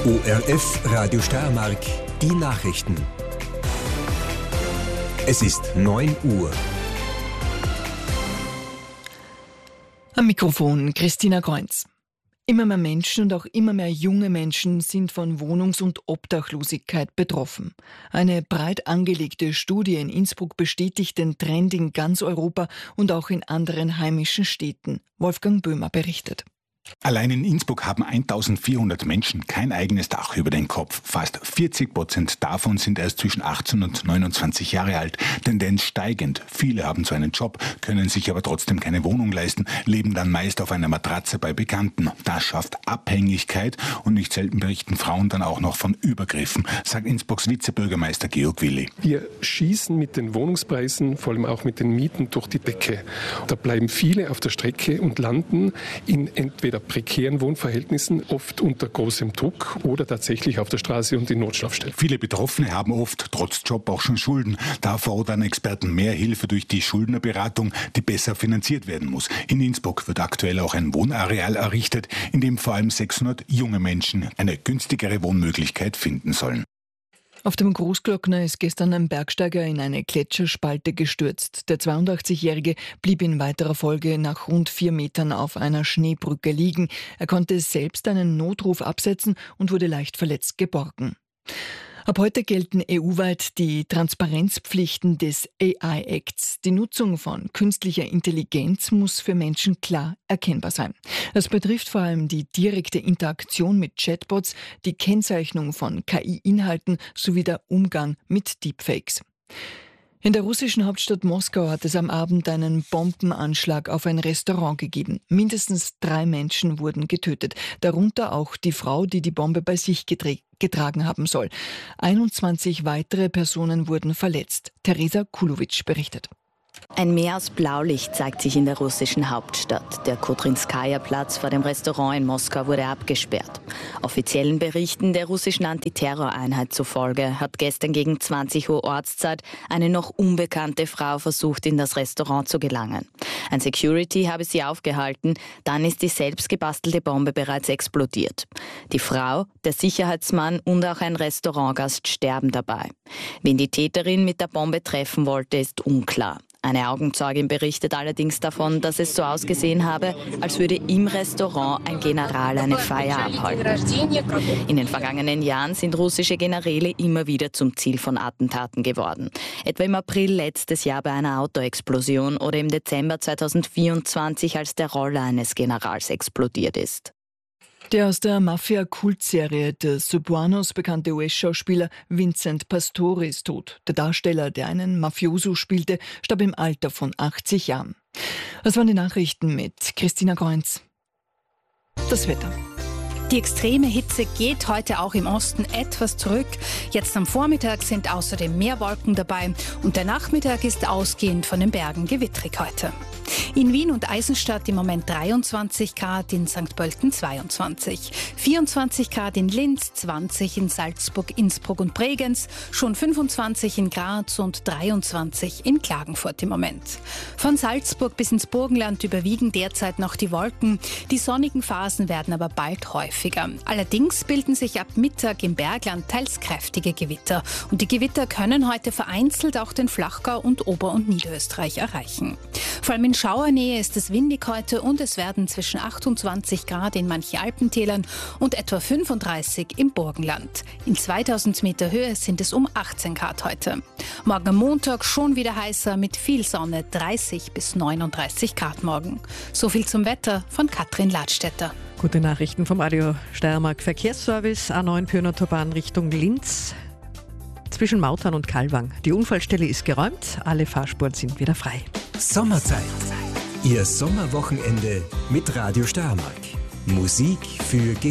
ORF Radio Steiermark, die Nachrichten. Es ist 9 Uhr. Am Mikrofon Christina Kreunz. Immer mehr Menschen und auch immer mehr junge Menschen sind von Wohnungs- und Obdachlosigkeit betroffen. Eine breit angelegte Studie in Innsbruck bestätigt den Trend in ganz Europa und auch in anderen heimischen Städten. Wolfgang Böhmer berichtet. Allein in Innsbruck haben 1400 Menschen kein eigenes Dach über den Kopf. Fast 40% davon sind erst zwischen 18 und 29 Jahre alt. Tendenz steigend. Viele haben zwar einen Job, können sich aber trotzdem keine Wohnung leisten, leben dann meist auf einer Matratze bei Bekannten. Das schafft Abhängigkeit und nicht selten berichten Frauen dann auch noch von Übergriffen, sagt Innsbrucks Vizebürgermeister Georg Willi. Wir schießen mit den Wohnungspreisen, vor allem auch mit den Mieten, durch die Decke. Da bleiben viele auf der Strecke und landen in entweder prekären Wohnverhältnissen, oft unter großem Druck oder tatsächlich auf der Straße und in Notschlafstellen. Viele Betroffene haben oft trotz Job auch schon Schulden. Da fordern Experten mehr Hilfe durch die Schuldnerberatung, die besser finanziert werden muss. In Innsbruck wird aktuell auch ein Wohnareal errichtet, in dem vor allem 600 junge Menschen eine günstigere Wohnmöglichkeit finden sollen. Auf dem Großglockner ist gestern ein Bergsteiger in eine Gletscherspalte gestürzt. Der 82-Jährige blieb in weiterer Folge nach rund 4 Metern auf einer Schneebrücke liegen. Er konnte selbst einen Notruf absetzen und wurde leicht verletzt geborgen. Ab heute gelten EU-weit die Transparenzpflichten des AI-Acts. Die Nutzung von künstlicher Intelligenz muss für Menschen klar erkennbar sein. Das betrifft vor allem die direkte Interaktion mit Chatbots, die Kennzeichnung von KI-Inhalten sowie der Umgang mit Deepfakes. In der russischen Hauptstadt Moskau hat es am Abend einen Bombenanschlag auf ein Restaurant gegeben. Mindestens 3 Menschen wurden getötet, darunter auch die Frau, die die Bombe bei sich getragen haben soll. 21 weitere Personen wurden verletzt. Teresa Kulowitsch berichtet. Ein Meer aus Blaulicht zeigt sich in der russischen Hauptstadt. Der Kotrinskaja-Platz vor dem Restaurant in Moskau wurde abgesperrt. Offiziellen Berichten der russischen Antiterroreinheit zufolge hat gestern gegen 20 Uhr Ortszeit eine noch unbekannte Frau versucht, in das Restaurant zu gelangen. Ein Security habe sie aufgehalten, dann ist die selbstgebastelte Bombe bereits explodiert. Die Frau, der Sicherheitsmann und auch ein Restaurantgast sterben dabei. Wen die Täterin mit der Bombe treffen wollte, ist unklar. Eine Augenzeugin berichtet allerdings davon, dass es so ausgesehen habe, als würde im Restaurant ein General eine Feier abhalten. In den vergangenen Jahren sind russische Generäle immer wieder zum Ziel von Attentaten geworden. Etwa im April letztes Jahr bei einer Autoexplosion oder im Dezember 2024, als der Roller eines Generals explodiert ist. Der aus der Mafia-Kultserie The Sopranos bekannte US-Schauspieler Vincent Pastore ist tot. Der Darsteller, der einen Mafioso spielte, starb im Alter von 80 Jahren. Das waren die Nachrichten mit Christina Kreunz. Das Wetter. Die extreme Hitze geht heute auch im Osten etwas zurück. Jetzt am Vormittag sind außerdem mehr Wolken dabei und der Nachmittag ist ausgehend von den Bergen gewittrig heute. In Wien und Eisenstadt im Moment 23 Grad, in St. Pölten 22, 24 Grad in Linz, 20 in Salzburg, Innsbruck und Bregenz, schon 25 in Graz und 23 in Klagenfurt im Moment. Von Salzburg bis ins Burgenland überwiegen derzeit noch die Wolken. Die sonnigen Phasen werden aber bald häufiger. Allerdings bilden sich ab Mittag im Bergland teils kräftige Gewitter. Und die Gewitter können heute vereinzelt auch den Flachgau und Ober- und Niederösterreich erreichen. Vor allem in Schauernähe ist es windig heute und es werden zwischen 28 Grad in manchen Alpentälern und etwa 35 im Burgenland. In 2000 Meter Höhe sind es um 18 Grad heute. Morgen am Montag schon wieder heißer mit viel Sonne, 30 bis 39 Grad morgen. So viel zum Wetter von Katrin Ladstätter. Gute Nachrichten vom Radio Steiermark Verkehrsservice, A9 Pyrnenautobahn Richtung Linz. Zwischen Mautern und Kalwang. Die Unfallstelle ist geräumt, alle Fahrspuren sind wieder frei. Sommerzeit. Ihr Sommerwochenende mit Radio Steiermark. Musik für